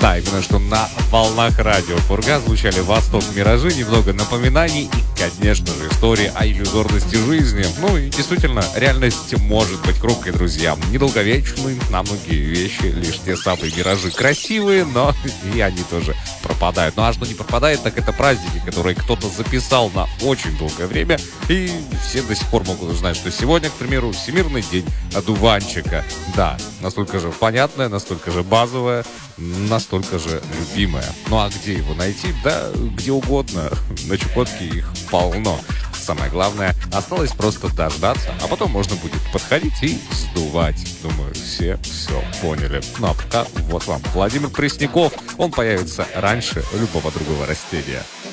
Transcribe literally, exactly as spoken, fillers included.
Да, именно что на волнах радио Пурга звучали «Восток Миражи», немного напоминаний и, конечно же, истории о иллюзорности жизни. Ну и действительно, реальность может быть хрупкой, друзья. Недолговечной на многие вещи, лишь те самые миражи красивые, но и они тоже пропадают. Ну а что не пропадает, так это праздники, которые кто-то записал на очень долгое время, и все до сих пор могут узнать, что сегодня, к примеру, Всемирный день одуванчика. Да, настолько же понятное, настолько же базовое, настолько же любимое. Ну а где его найти? Да, где угодно. На Чукотке их полно. Самое главное, осталось просто дождаться, а потом можно будет подходить и сдувать. Думаю, все все поняли. Ну а пока вот вам Владимир Пресняков. Он появится раньше любого другого растения.